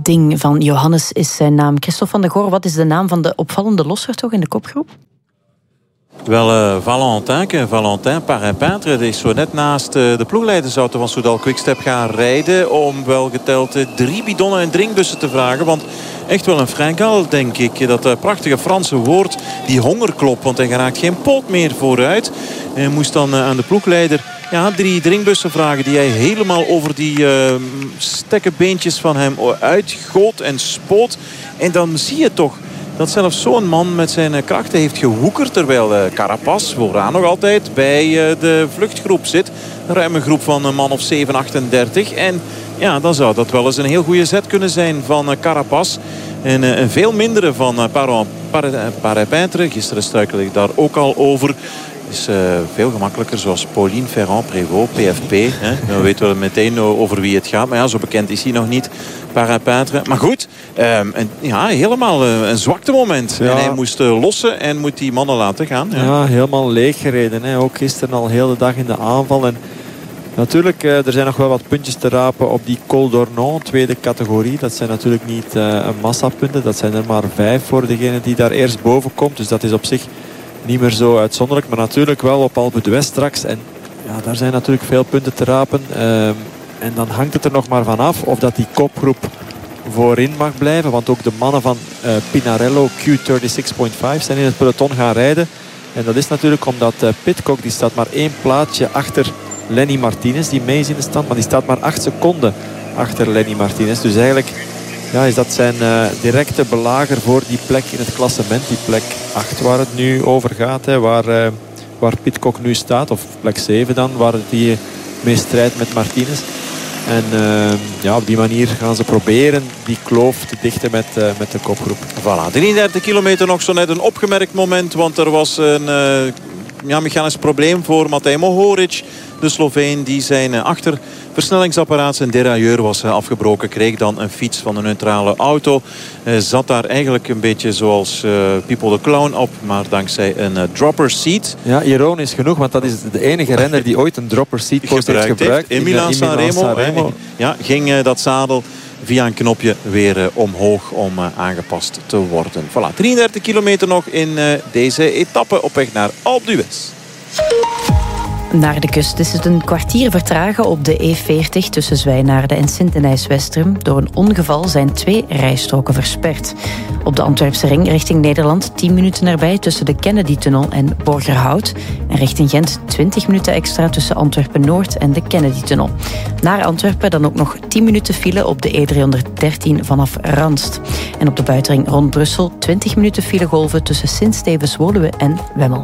ding van Johannes is zijn naam. Christophe van de Goor, wat is de naam van de opvallende losser toch in de kopgroep? Wel, Valentin Parrain-Peintre is zo net naast de ploegleidersauto van Soudal Quickstep gaan rijden om wel geteld 3 bidonnen en drinkbussen te vragen. Want echt wel een fringal, denk ik. Dat prachtige Franse woord, die hongerklop. Want hij geraakt geen poot meer vooruit. Hij moest dan aan de ploegleider 3 drinkbussen vragen die hij helemaal over die stekkenbeentjes van hem uitgoot en spoot. En dan zie je toch dat zelfs zo'n man met zijn krachten heeft gewoekerd. Terwijl Carapaz vooraan nog altijd bij de vluchtgroep zit. Een ruime groep van een man of 7-38. En ja, dan zou dat wel eens een heel goede zet kunnen zijn van Carapaz. En een veel mindere van Parrain-Peintre. Gisteren struikelde ik daar ook al over. Is veel gemakkelijker, zoals Pauline Ferrand-Prévot, PFP. Hè. Dan weten we meteen over wie het gaat. Maar ja, zo bekend is hij nog niet. Parrain-Peintre. Maar goed, helemaal een zwaktemoment. Ja. En hij moest lossen en moet die mannen laten gaan. Ja, helemaal leeggereden. Hè. Ook gisteren al heel de dag in de aanval. En natuurlijk, er zijn nog wel wat puntjes te rapen op die Col d'Ornon, tweede categorie. Dat zijn natuurlijk niet een massapunten. Dat zijn er maar 5 voor degene die daar eerst boven komt. Dus dat is op zich niet meer zo uitzonderlijk. Maar natuurlijk wel op Alpe d'Huez straks. En ja, daar zijn natuurlijk veel punten te rapen. En dan hangt het er nog maar van af of dat die kopgroep voorin mag blijven. Want ook de mannen van Pinarello Q36.5 zijn in het peloton gaan rijden. En dat is natuurlijk omdat Pidcock, die staat maar 1 plaatsje achter Lenny Martinez. Die mee is in de stand. Maar die staat maar 8 seconden achter Lenny Martinez. Dus eigenlijk is dat zijn directe belager voor die plek in het klassement. Die plek 8 waar het nu over gaat. Hè, waar Pidcock nu staat. Of plek 7 dan. Waar hij mee strijdt met Martinez. En op die manier gaan ze proberen die kloof te dichten met de kopgroep. Voilà, 33 kilometer nog zo net een opgemerkt moment. Want er was een mechanisch probleem voor Matej Mohoric. De Sloveen die zijn achterversnellingsapparaat, zijn derailleur was afgebroken. Kreeg dan een fiets van een neutrale auto. Zat daar eigenlijk een beetje zoals Pipo de Clown op. Maar dankzij een dropper seat. Ja, ironisch genoeg. Want dat is de enige renner die ooit een dropper seat post heeft gebruikt. In Milaan-San Remo. Ging dat zadel via een knopje weer omhoog om aangepast te worden. Voilà, 33 kilometer nog in deze etappe op weg naar Alpe d'Huez. Naar de kust is het een kwartier vertragen op de E40 tussen Zwijnaarden en Sint-Denijs-Westrum. Door een ongeval zijn 2 rijstroken versperd. Op de Antwerpse ring richting Nederland 10 minuten erbij tussen de Kennedy-tunnel en Borgerhout. En richting Gent 20 minuten extra tussen Antwerpen-Noord en de Kennedy-tunnel. Naar Antwerpen dan ook nog 10 minuten file op de E313 vanaf Randst. En op de buitenring rond Brussel 20 minuten filegolven tussen Sint-Stevens-Woluwe en Wemmel.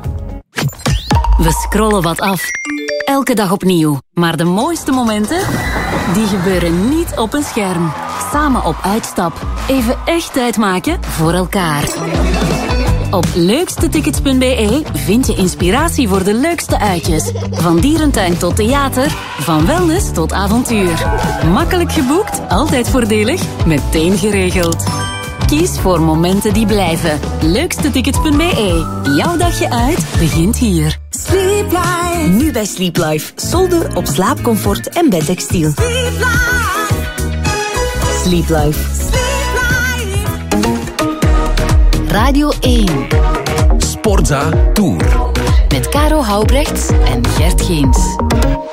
We scrollen wat af. Elke dag opnieuw. Maar de mooiste momenten, die gebeuren niet op een scherm. Samen op uitstap. Even echt tijd maken voor elkaar. Op leukstetickets.be vind je inspiratie voor de leukste uitjes. Van dierentuin tot theater, van wellness tot avontuur. Makkelijk geboekt, altijd voordelig, meteen geregeld. Kies voor momenten die blijven. Leukstetickets.be. Jouw dagje uit begint hier. Sleep Life. Nu bij Sleep Life. Zolder op slaapcomfort en bedtextiel. Sleep Life. Sleep Life. Sleep Life. Radio 1. Sportza Tour. Met Caro Houbrechts en Gert Geens.